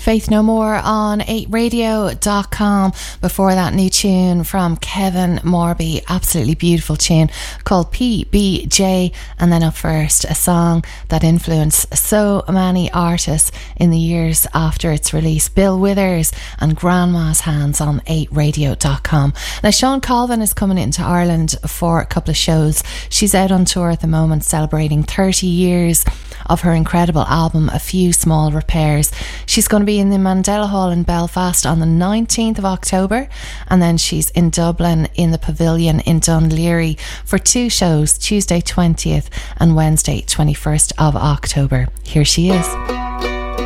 Faith No More on 8radio.com. Before that, new tune from Kevin Morby, absolutely beautiful tune called PBJ. And then up first, a song that influenced so many artists in the years after its release, Bill Withers and Grandma's Hands on 8radio.com. Now, Sean Colvin is coming into Ireland for a couple of shows. She's out on tour at the moment celebrating 30 years of her incredible album A Few Small Repairs. She's going to be in the Mandela Hall in Belfast on the 19th of October, and then she's in Dublin in the Pavilion in Dunleary for two shows, Tuesday 20th and Wednesday 21st of October. Here she is.